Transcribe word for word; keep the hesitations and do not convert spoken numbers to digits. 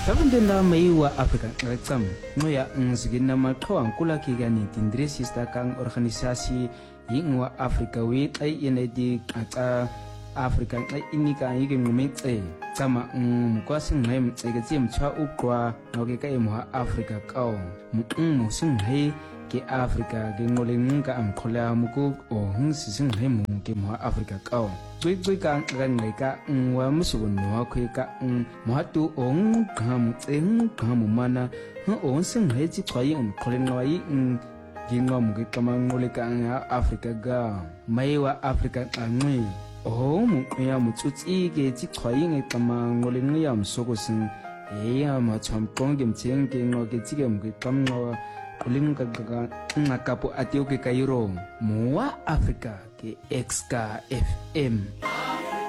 Sabundela mai wa Afrika ngacam ngoya ngzigina maqhawa nkula kigani tindre sister kang organisasi ying wa Afrika we ai yenedi qaqa Afrika ngai inika yike ngumetse tsama mkwasi ngai mtseke tsi mchwa ukwa ngoke ka emwa Afrika kaw mu singhe ke Afrika ke ngole nka amkhola muku o hngsi singhe mu ke mwa Afrika kaw tswe tswe ka ngai ka ngwa musuno wa khwe ka mohatu o ngqam tseng qam mana o singhe tsi khwayi amkhole ngwai ngwa mu ke kama ngole ka Afrika ga mai wa Afrika ngwe oh muya mutsutsi ke tsikhoying e tama ngole ngya msokosin e ya matsham konge mtseng ke ngoke tsike mke kamwa kulinga ga ngakapo atioke kairo mowa Africa ke X K F M.